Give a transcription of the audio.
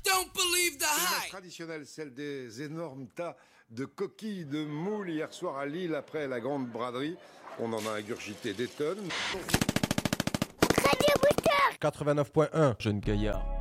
don't believe the L'image hype. traditionnelle, celle des énormes tas de coquilles de moules hier soir à Lille après la grande braderie. On en a ingurgité des tonnes. 89.1 Jeune Gaillard.